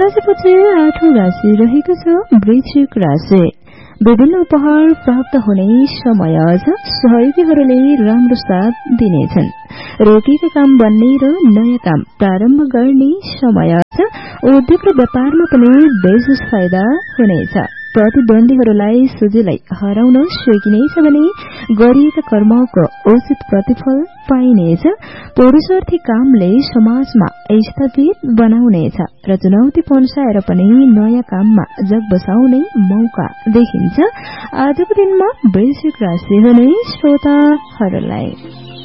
राशिपछि 8औं राशि रहेको छ वृश्चिक राशि। विभिन्न उपहार प्राप्त हुने समय छ। सहयोगीहरूले राम्रो साथ दिनेछन्। रोकिएको काम बन्ने र नयाँ काम प्रारम्भ गर्ने समय छ। उद्योग र व्यापारमा पनि विशेष फाइदा हुनेछ। प्रतिद्वन्दीहरूलाई सजिलै हराउन सकिनेछ भने गरिएका कर्मको उचित प्रतिफल पाइनेछ। पुरुषार्थी कामले समाजमा स्थापित बनाउनेछ र चुनौती पन्साएर पनि नयाँ काममा जग बसाउने मौका देखिन्छ। आजको दिनमा वृश्चिक राशि हुने श्रोताहरूलाई